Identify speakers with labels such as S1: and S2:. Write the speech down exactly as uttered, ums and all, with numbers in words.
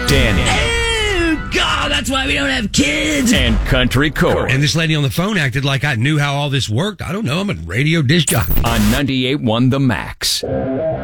S1: Danny.
S2: Oh, God, that's why we don't have kids.
S1: And Country Corey.
S3: And this lady on the phone acted like I knew how all this worked. I don't know. I'm a radio disc jockey.
S1: On ninety-eight point one The Max.